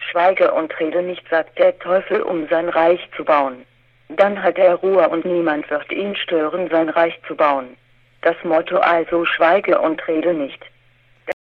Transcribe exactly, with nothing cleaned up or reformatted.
Schweige und rede nicht, sagt der Teufel, um sein Reich zu bauen. Dann hat er Ruhe und niemand wird ihn stören, sein Reich zu bauen. Das Motto also: schweige und rede nicht.